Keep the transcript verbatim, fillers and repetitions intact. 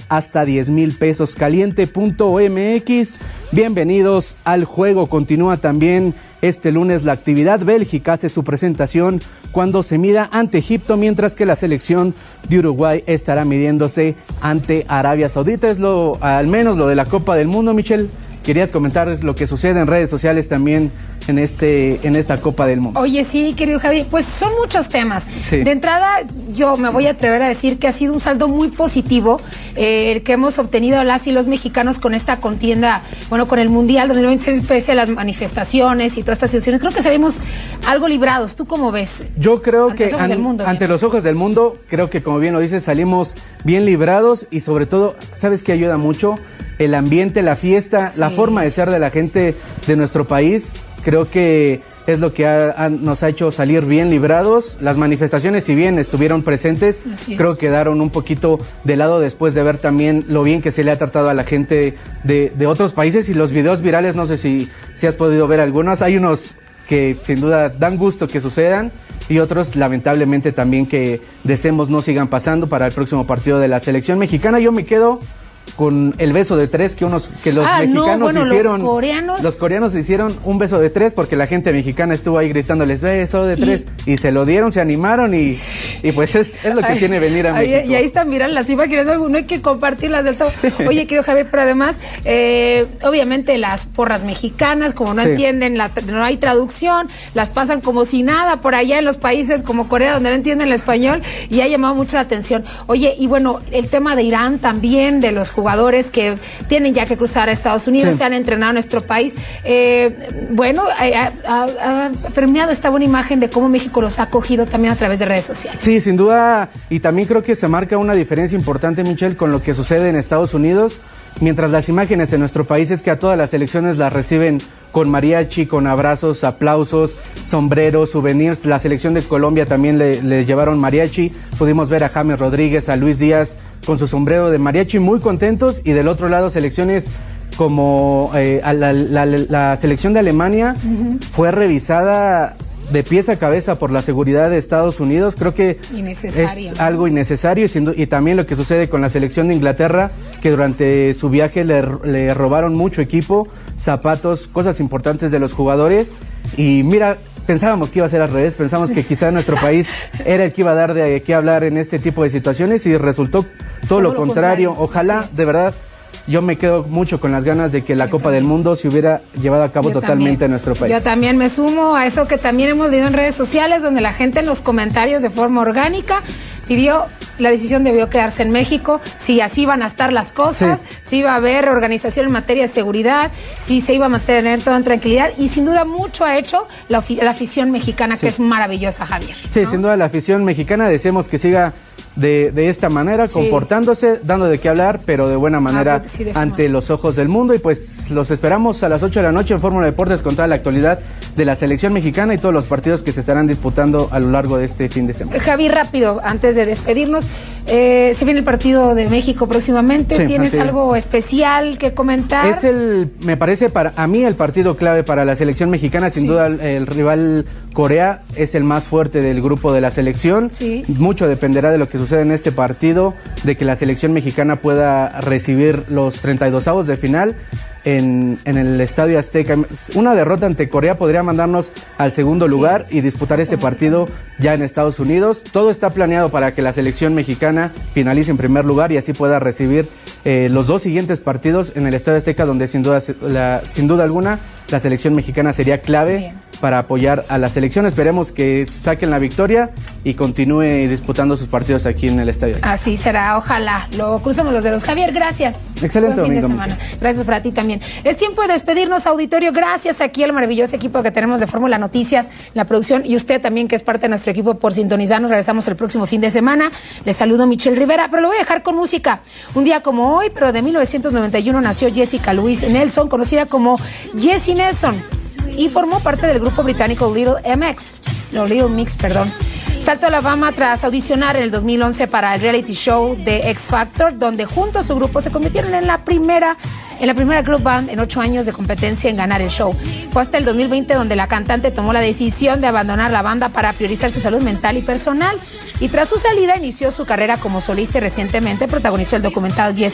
hasta diez mil pesos. Caliente punto m x. Bienvenidos al juego. Continúa también este lunes la actividad. Bélgica hace su presentación cuando se mida ante Egipto, mientras que la selección de Uruguay estará midiéndose ante Arabia Saudita. Es lo, al menos lo de la Copa del Mundo, Michelle. Querías comentar lo que sucede en redes sociales también en este en esta Copa del Mundo. Oye, sí, querido Javi, pues son muchos temas. Sí. De entrada, yo me voy a atrever a decir que ha sido un saldo muy positivo eh, el que hemos obtenido las y los mexicanos con esta contienda, bueno, con el Mundial dos mil veintiséis, pese a las manifestaciones y todas estas situaciones. Creo que salimos algo librados. ¿Tú cómo ves? Yo creo ante que los ojos an, del mundo, ante los ojos del mundo, creo que como bien lo dices, salimos bien librados y sobre todo, ¿sabes qué ayuda mucho? El ambiente, la fiesta, sí. La forma de ser de la gente de nuestro país, creo que es lo que ha, ha, nos ha hecho salir bien librados. Las manifestaciones, si bien estuvieron presentes, creo que quedaron un poquito de lado después de ver también lo bien que se le ha tratado a la gente de, de otros países. Y los videos virales, no sé si, si has podido ver algunos, hay unos que sin duda dan gusto que sucedan y otros lamentablemente también que deseemos no sigan pasando para el próximo partido de la selección mexicana. Yo me quedo con el beso de tres que unos que los ah, mexicanos no, bueno, hicieron. Los coreanos. Los coreanos hicieron un beso de tres porque la gente mexicana estuvo ahí gritándoles beso de tres y, y se lo dieron, se animaron y, y pues es, es lo que ay, tiene venir a ay, México. Y ahí están, miran las imágenes, no, no hay que compartirlas del todo. Sí. Oye, quiero Javier, pero además, eh, obviamente las porras mexicanas, como no sí. entienden, la, no hay traducción, las pasan como si nada por allá en los países como Corea, donde no entienden el español, y ha llamado mucho la atención. Oye, y bueno, el tema de Irán también, de los jugadores que tienen ya que cruzar a Estados Unidos, sí. se han entrenado en nuestro país. Eh, bueno, ha, ha, ha premiado esta buena imagen de cómo México los ha acogido también a través de redes sociales. Sí, sin duda, y también creo que se marca una diferencia importante, Michelle, con lo que sucede en Estados Unidos, mientras las imágenes en nuestro país es que a todas las selecciones las reciben con mariachi, con abrazos, aplausos, sombreros, souvenirs. La selección de Colombia también le, le llevaron mariachi. Pudimos ver a James Rodríguez, a Luis Díaz con su sombrero de mariachi, muy contentos. Y del otro lado, selecciones como eh, la, la, la selección de Alemania uh-huh. fue revisada de pies a cabeza por la seguridad de Estados Unidos. Creo que es algo innecesario y, siendo, y también lo que sucede con la selección de Inglaterra, que durante su viaje le, le robaron mucho equipo, zapatos, cosas importantes de los jugadores. Y mira, pensábamos que iba a ser al revés, pensamos que quizá nuestro país era el que iba a dar de qué hablar en este tipo de situaciones y resultó todo, todo lo, lo contrario. contrario. Ojalá, de verdad, yo me quedo mucho con las ganas de que la yo Copa también. del Mundo se hubiera llevado a cabo yo totalmente también. en nuestro país. Yo también me sumo a eso que también hemos leído en redes sociales, donde la gente en los comentarios de forma orgánica pidió, la decisión debió quedarse en México, si así van a estar las cosas, sí. si iba a haber organización en materia de seguridad, si se iba a mantener todo en tranquilidad, y sin duda mucho ha hecho la, la afición mexicana, sí. que es maravillosa, Javier. Sí, ¿no? sin duda la afición mexicana, deseamos que siga de, de esta manera, sí. comportándose, dando de qué hablar, pero de buena manera ah, sí, de ante los ojos del mundo. Y pues los esperamos a las ocho de la noche en Fórmula Deportes con toda la actualidad de la selección mexicana y todos los partidos que se estarán disputando a lo largo de este fin de semana. Javi, rápido, antes de despedirnos, eh, se viene el partido de México próximamente. Sí, ¿tienes algo especial que comentar? Es el, me parece para a mí el partido clave para la selección mexicana, sin sí. duda el, el rival Corea es el más fuerte del grupo de la selección. Sí. Mucho dependerá de lo que sucede en este partido, de que la selección mexicana pueda recibir los treinta y dos avos de final en, en el Estadio Azteca. Una derrota ante Corea podría mandarnos al segundo lugar sí, y disputar este partido ya en Estados Unidos. Todo está planeado para que la selección mexicana finalice en primer lugar y así pueda recibir eh, los dos siguientes partidos en el Estadio Azteca, donde sin duda, la, sin duda alguna la selección mexicana sería clave Bien. para apoyar a la selección. Esperemos que saquen la victoria y continúe disputando sus partidos aquí en el estadio. Así será, ojalá. Lo cruzamos los dedos. Javier, gracias. Excelente Buen fin domingo. de semana. Gracias para ti también. Es tiempo de despedirnos, auditorio. Gracias aquí al maravilloso equipo que tenemos de Fórmula Noticias, la producción, y usted también, que es parte de nuestro equipo, por sintonizarnos. Regresamos el próximo fin de semana. Les saludo, Michelle Rivera, pero lo voy a dejar con música. Un día como hoy, pero de mil novecientos noventa y uno, nació Jessica Louise Nelson, conocida como Jessie Nelson, y formó parte del grupo británico Little M X, no, Little Mix, perdón. Saltó a la fama tras audicionar en el dos mil once para el reality show de X Factor, donde junto a su grupo se convirtieron en la primera en la primera group band en ocho años de competencia en ganar el show. Fue hasta el dos mil veinte donde la cantante tomó la decisión de abandonar la banda para priorizar su salud mental y personal, y tras su salida inició su carrera como solista y recientemente protagonizó el documental Yes